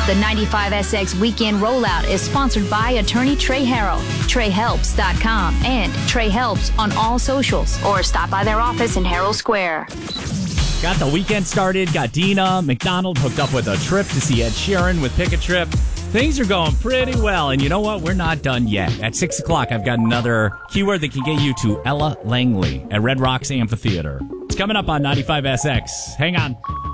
The 95SX Weekend Rollout is sponsored by attorney Trey Harrell, TreyHelps.com, and Trey Helps on all socials, or stop by their office in Harrell Square. Got the weekend started, got Dina McDonald hooked up with a trip to see Ed Sheeran with Pick a Trip. Things are going pretty well, and you know what? We're not done yet. At 6 o'clock, I've got another keyword that can get you to Ella Langley at Red Rocks Amphitheater. It's coming up on 95SX. Hang on.